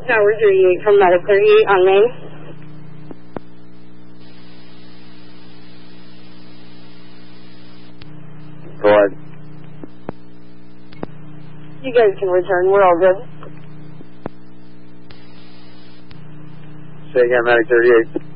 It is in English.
Tower 38 from Medic 38 on Main. Go ahead. You guys can return. We're all good. Say again, Medic 38.